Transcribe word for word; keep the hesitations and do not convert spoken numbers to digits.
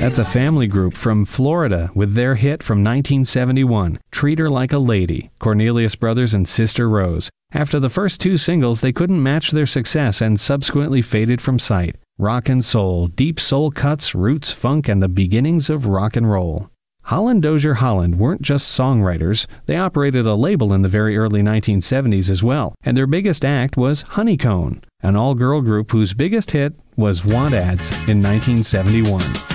That's a family group from Florida with their hit from nineteen seventy-one, Treat Her Like a Lady, Cornelius Brothers and Sister Rose. After the first two singles, they couldn't match their success and subsequently faded from sight. Rock and soul, deep soul cuts, roots, funk, and the beginnings of rock and roll. Holland Dozier Holland weren't just songwriters, they operated a label in the very early nineteen seventies as well, and their biggest act was Honeycone, an all-girl group whose biggest hit was Want Ads in nineteen seventy-one.